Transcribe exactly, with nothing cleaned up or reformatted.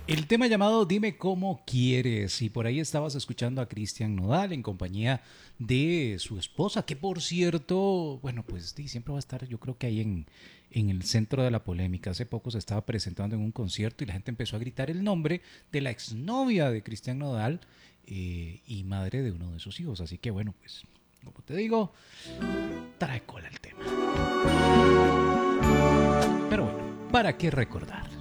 El tema llamado Dime cómo quieres. Y por ahí estabas escuchando a Cristian Nodal en compañía de su esposa, que por cierto, bueno, pues sí, siempre va a estar, yo creo que ahí en, en el centro de la polémica. Hace poco se estaba presentando en un concierto y la gente empezó a gritar el nombre de la exnovia de Cristian Nodal eh, y madre de uno de sus hijos. Así que bueno, pues, como te digo, trae cola el tema. Pero bueno, ¿para qué recordar?